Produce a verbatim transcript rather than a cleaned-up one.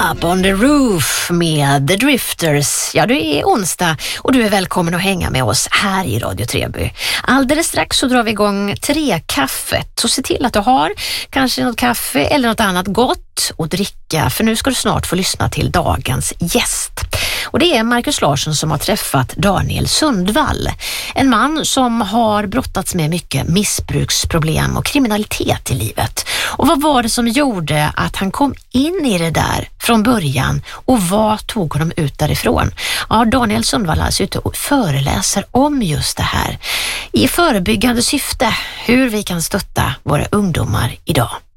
Up on the Roof med The Drifters. Ja, det är onsdag och du är välkommen att hänga med oss här i Radio Treby. Alldeles strax så drar vi igång tre kaffet. Så se till att du har kanske något kaffe eller något annat gott att dricka, för nu ska du snart få lyssna till dagens gäst. Och det är Marcus Larsson som har träffat Daniel Sundvall. En man som har brottats med mycket missbruksproblem och kriminalitet i livet. Och vad var det som gjorde att han kom in i det där från början och vad tog honom ut därifrån? Ja, Daniel Sundvall är alltså ute och föreläser om just det här i förebyggande syfte, hur vi kan stötta våra ungdomar idag.